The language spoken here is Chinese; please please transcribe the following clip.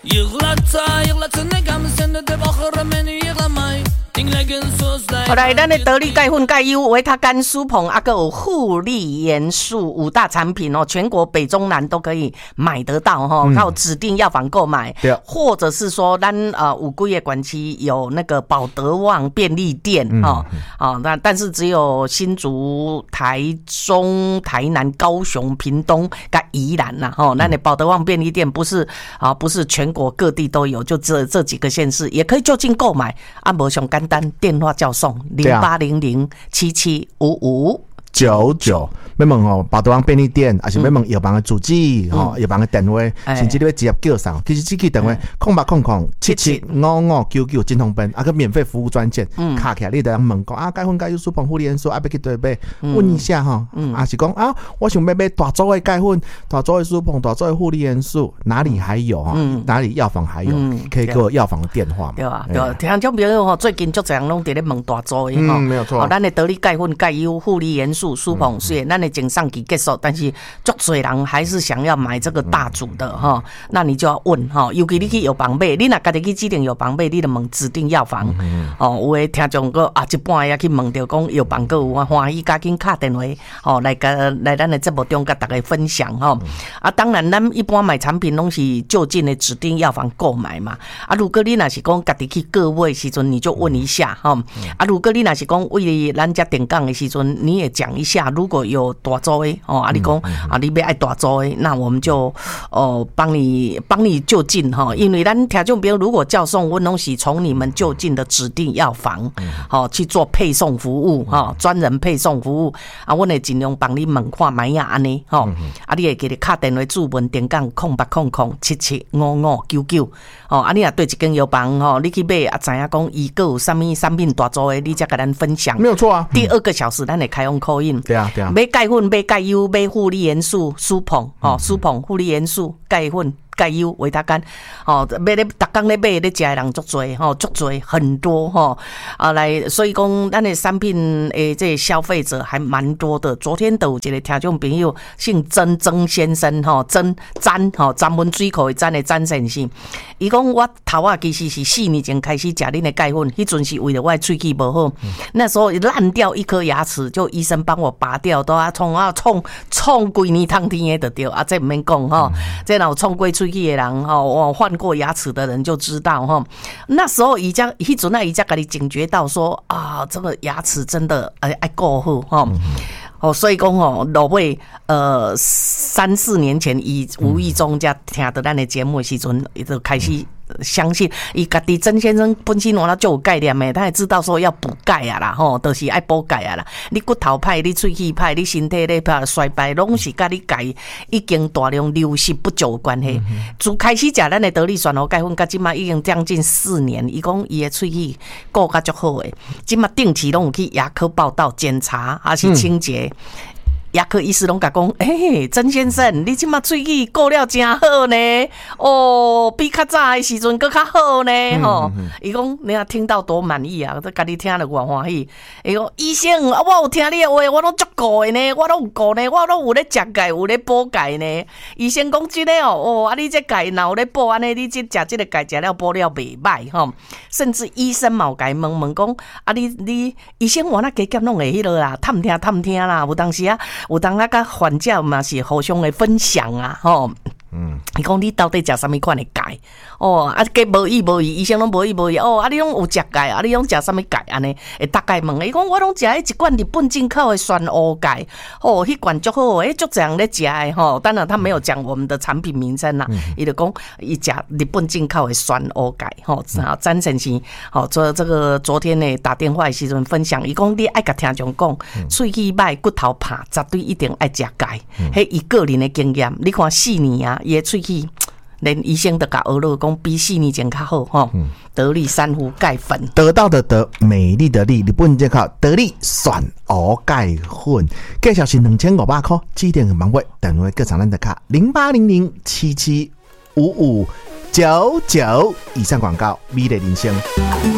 后来，咱的得力钙粉、钙优、维他甘、舒鹏，还有护理元素5大产品哦，全国北中南都可以买得到哈，靠指定药房购买，或者是说咱有几个管区有那个保德旺便利店哈，但是只有新竹、台中、台南、高雄、屏东跟宜兰呐哈，那你保德旺便利店不是全国各地都有，就这几个县市也可以就近购买啊，无上简单，电话叫送0800775599。 要问哦，保德旺便利店，还是要问药房的主机药房的电话，甚至你要直接叫上，其实这个电话0800775599真方便，个免费服务专线，卡起来你就能问讲钙粉、钙优、舒鹏、护理元素，要去对买，问一下哈，还是讲我想要买大组的钙粉、大组的舒鹏、大组的护理元素，哪里还有哈？哪里药房还有？可以给我药房的电话嘛？ 对啊，对啊，听众朋友吼，最近足侪人拢伫咧问大组的吼， 没有错。 咱的得力钙粉、钙优、护理元素、舒鹏，虽然咱的整上期结束，但是足侪人还是想要买这个大组的哈，那你就要问哈，尤其你去药房买，你若家己去指定药房买，你就问指定药房哦。有的听众个一半也去问到讲药房个有欢喜，赶紧打电话哦来咱的节目中跟大家分享哈。当然咱一般买产品拢是就近的指定药房购买嘛。如果你若是讲家己去个位时阵，你就问一下哈。如果你若是讲为咱家定岗的时阵，你也讲一下，如果有大组的哦，你讲你要爱大组的，那我们就帮你就近哈，因为咱听众朋友如果叫送，我拢是从你们就近的指定药房去做配送服务哈，专人配送服务我会尽量帮你问看买呀安尼哈，你会记得打电话注文点杠0800775599你若对一间药房你去买知影讲伊个有什么产品大组的，你才跟咱分享， 没有错啊。 第2个小时咱会开放call in，对啊，买钙粉、买钙优、买护理元素、舒鹏舒鹏护理元素、钙粉、钙优、维他甘买咧逐工咧买咧食的人足多足多很多来，所以讲咱的产品这消费者还蛮多的。昨天都有一个听众朋友姓曾先生曾温水库的詹的詹先生，伊讲我头其实是4年前开始食恁的钙粉，迄阵是为了我的喙齿不好，那时候烂掉一颗牙齿，就医生帮我拔掉，都冲规年汤天的就对这不免讲这若有冲过喙齿的人换过牙齿的人就知道那时候伊才家己警觉到说这个牙齿真的爱顾好所以讲落尾3-4年前伊无意中才听到咱的节目的时阵，伊就开始相信伊家己曾先生本身原来就有概念的，他也知道说要补钙啦就是爱补钙啦。你骨头歹，你喙齿歹，你身体咧衰败，拢是甲你钙已经大量流失不足有关系。自开始食咱的得力选活钙粉，到今嘛已经将近4年，伊讲伊的喙齿顾甲足好的，今嘛定期拢有去牙科报到检查，还是清洁。牙科医师拢甲讲，曾先生，你即马喙齿顾了真好呢，比较早的时阵更较好呢，伊讲你若听到多满意啊，我家己听了偌欢喜。伊讲医生我有听你的话，我拢足顾的呢，我拢有顾呢，我拢有咧食钙，有咧补钙呢。医生讲真的你这钙若有咧补安尼，你食这个钙食了补了袂歹甚至医生嘛有甲伊问讲你医生我那加减拢会迄落啦，探听啦，有当时有当甲患者嘛是互相的分享伊讲你到底食什么款的钙计无意无意，医生拢无意无意你拢有食钙你拢食什么钙安尼？会大概问伊讲我拢食迄一罐日本进口的酸乌钙迄罐足好足侪人咧食的当然他没有讲我们的产品名称啦，伊就讲伊食日本进口的酸乌钙詹先生这个昨天呢打电话的时阵分享，伊讲你爱甲听众讲喙齿歹骨头怕，绝对一定爱食钙，迄伊个人的经验，你看4年啊，伊的喙齿连医生都甲学了，讲比4年前较好得力珊瑚钙粉， 得到的得，美丽的丽，日本这靠得力选活钙粉，介绍是2500块，指定网位电话各场咱的卡0800775599，以上广告，美丽人生。